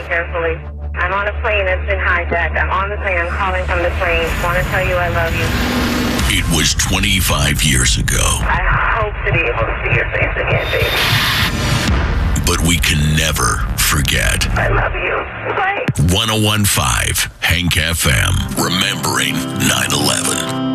carefully. I'm on a plane that's been hijacked. I'm on the plane. I'm calling from the plane. Want to tell you I love you. It was 25 years ago. I hope to be able to see your face again, baby. But we can never forget. I love you. Bye. 1015 Hank FM. Remembering 9/11.